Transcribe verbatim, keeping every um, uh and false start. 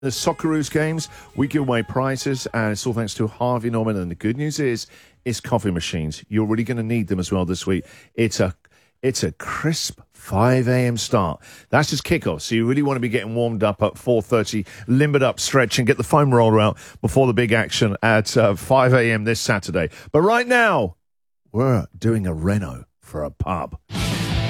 The Socceroos games, we give away prizes, and it's all thanks to Harvey Norman. And the good news is, it's coffee machines. You're really going to need them as well this week. It's a, it's a crisp five a.m. start. That's just kickoff, so you really want to be getting warmed up at four thirty, limbered up, stretch, and get the foam roller out before the big action at uh, five a.m. this Saturday. But right now, we're doing a reno for a pub.